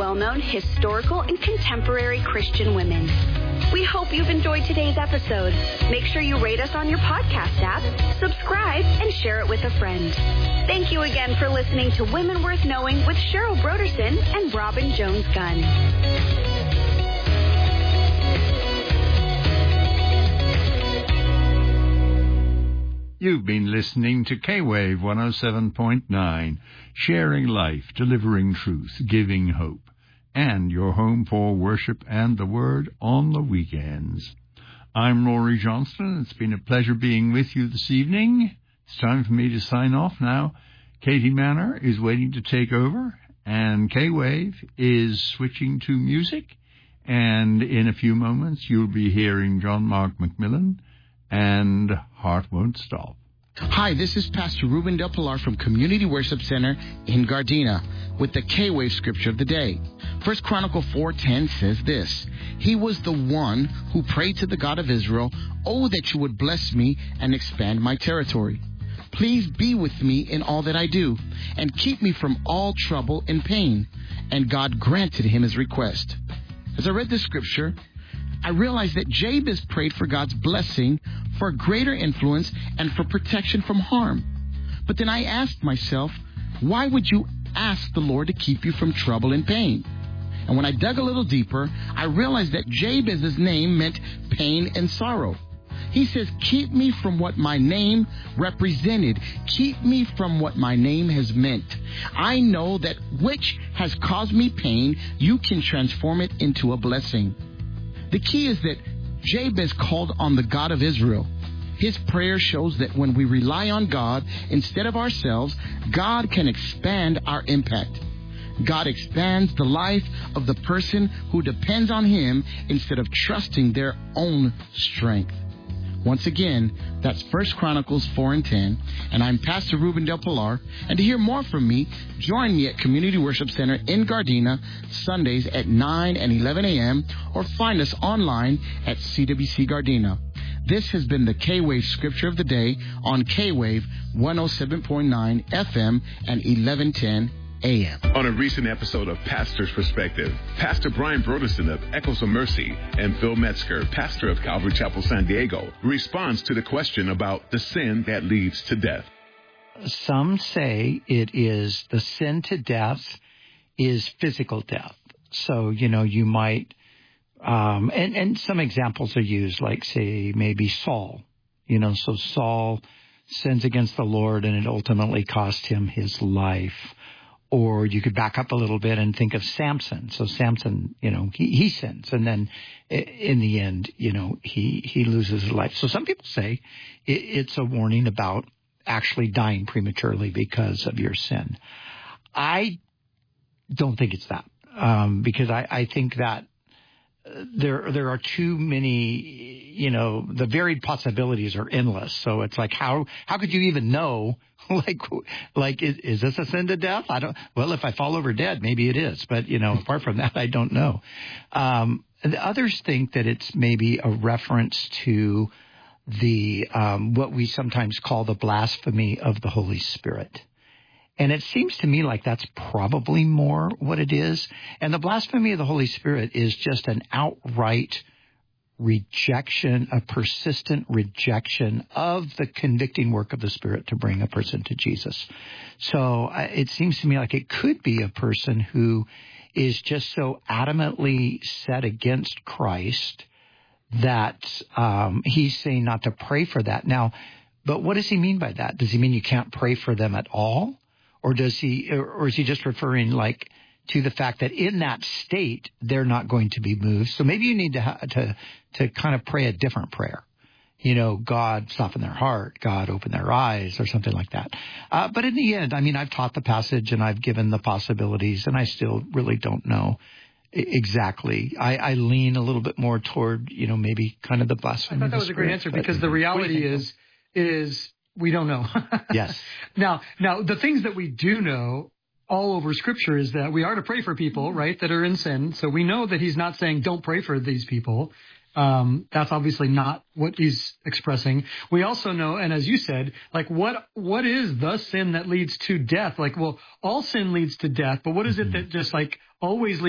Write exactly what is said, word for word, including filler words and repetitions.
well-known historical and contemporary Christian women. We hope you've enjoyed today's episode. Make sure you rate us on your podcast app, subscribe, and share it with a friend. Thank you again for listening to Women Worth Knowing with Cheryl Broderson and Robin Jones-Gunn. You've been listening to K-Wave one oh seven point nine, sharing life, delivering truth, giving hope, and your home for worship and the Word on the weekends. I'm Rory Johnston. It's been a pleasure being with you this evening. It's time for me to sign off now. Katie Manor is waiting to take over, and K-Wave is switching to music, and in a few moments you'll be hearing John Mark McMillan and Heart Won't Stop. Hi, this is Pastor Ruben Del Pilar from Community Worship Center in Gardena with the K-Wave scripture of the day. First Chronicles four ten says this: He was the one who prayed to the God of Israel, "Oh, that you would bless me and expand my territory. Please be with me in all that I do, and keep me from all trouble and pain." And God granted him his request. As I read this scripture, I realized that Jabez prayed for God's blessing, for greater influence, and for protection from harm. But then I asked myself, why would you ask the Lord to keep you from trouble and pain? And when I dug a little deeper, I realized that Jabez's name meant pain and sorrow. He says, keep me from what my name represented. Keep me from what my name has meant. I know that which has caused me pain, you can transform it into a blessing. The key is that Jabez called on the God of Israel. His prayer shows that when we rely on God instead of ourselves, God can expand our impact. God expands the life of the person who depends on him instead of trusting their own strength. Once again, that's First Chronicles four and ten, and I'm Pastor Ruben Del Pilar. And to hear more from me, join me at Community Worship Center in Gardena, Sundays at nine and eleven a.m., or find us online at C W C Gardena. This has been the K-Wave Scripture of the Day on K-Wave one oh seven point nine F M and eleven ten A M. On a recent episode of Pastor's Perspective, Pastor Brian Broderson of Echoes of Mercy and Phil Metzger, pastor of Calvary Chapel, San Diego, responds to the question about the sin that leads to death. Some say it is the sin to death is physical death. So, you know, you might, um, and, and some examples are used, like, say, maybe Saul. You know, so Saul sins against the Lord and it ultimately cost him his life. Or you could back up a little bit and think of Samson. So Samson, you know, he, he sins. And then in the end, you know, he, he loses his life. So some people say it, it's a warning about actually dying prematurely because of your sin. I don't think it's that, um, because I, I think that there there are too many, you know, the varied possibilities are endless. So it's like, how how could you even know, like, like is, is this a sin to death? I don't, well, if I fall over dead, maybe it is. But, you know, apart from that, I don't know. Um, the others think that it's maybe a reference to the um, what we sometimes call the blasphemy of the Holy Spirit. And it seems to me like that's probably more what it is. And the blasphemy of the Holy Spirit is just an outright rejection, a persistent rejection of the convicting work of the Spirit to bring a person to Jesus. So uh, it seems to me like it could be a person who is just so adamantly set against Christ that um, he's saying not to pray for that. Now, but what does he mean by that? Does he mean you can't pray for them at all? Or does he, or is he just referring like to the fact that in that state they're not going to be moved? So maybe you need to ha- to to kind of pray a different prayer. You know, God soften their heart, God open their eyes, or something like that. Uh, but in the end, I mean, I've taught the passage and I've given the possibilities, and I still really don't know exactly. I, I lean a little bit more toward, you know, maybe kind of the blasphemy. I thought that was a great answer, because the reality is is. We don't know. Yes. Now, now the things that we do know all over Scripture is that we are to pray for people, right, that are in sin. So we know that he's not saying don't pray for these people. Um, that's obviously not what he's expressing. We also know, and as you said, like what what is the sin that leads to death? Like, well, all sin leads to death, but what is it that just like always leads